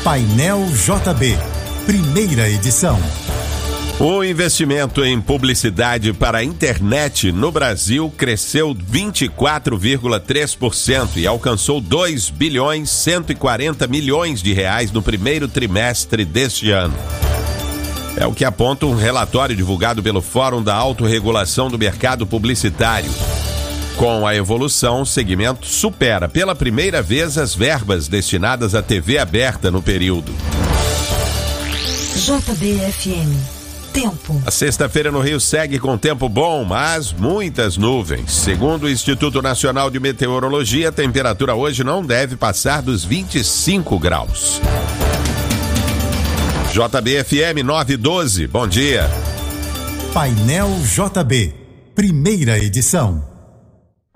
Painel JB, primeira edição. O investimento em publicidade para a internet no Brasil cresceu 24,3% e alcançou 2 bilhões 140 milhões de reais no primeiro trimestre deste ano. É o que aponta um relatório divulgado pelo Fórum da Autorregulação do Mercado Publicitário. Com a evolução, o segmento supera pela primeira vez as verbas destinadas à TV aberta no período. JBFM. Tempo. A sexta-feira no Rio segue com tempo bom, mas muitas nuvens. Segundo o Instituto Nacional de Meteorologia, a temperatura hoje não deve passar dos 25 graus. JBFM 912, bom dia. Painel JB, primeira edição.